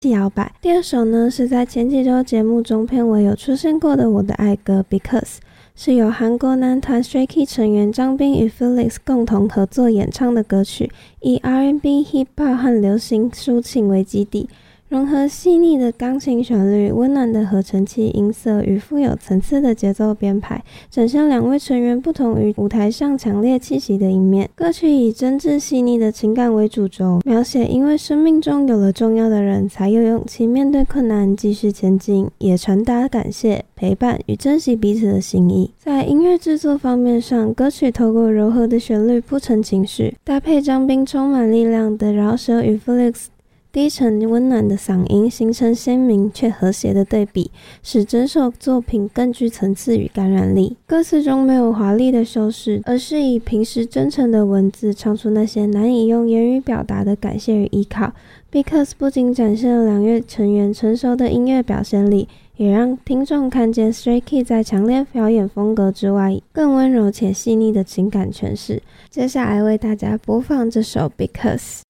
摇摆。第二首呢是在前几周节目中片尾有出现过的我的爱歌 Because， 是由韩国男团 Stray Kids 成员张彬与 Felix 共同合作演唱的歌曲，以 R&B、Hip-Hop 和流行抒情为基底，融合细腻的钢琴旋律、温暖的合成器音色与富有层次的节奏编排，展现两位成员不同于舞台上强烈气息的一面。歌曲以真挚细腻的情感为主轴，描写因为生命中有了重要的人，才有勇气面对困难继续前进，也传达感谢、陪伴与珍惜彼此的心意。在音乐制作方面上，歌曲透过柔和的旋律铺陈情绪，搭配张彬充满力量的饶舌与 Felix低沉温暖的嗓音，形成鲜明却和谐的对比，使整首作品更具层次与感染力。歌词中没有华丽的修饰，而是以平时真诚的文字唱出那些难以用言语表达的感谢与依靠。Because 不仅展现了两位成员成熟的音乐表现力，也让听众看见 Stray Kids 在强烈表演风格之外，更温柔且细腻的情感诠释。接下来为大家播放这首 Because。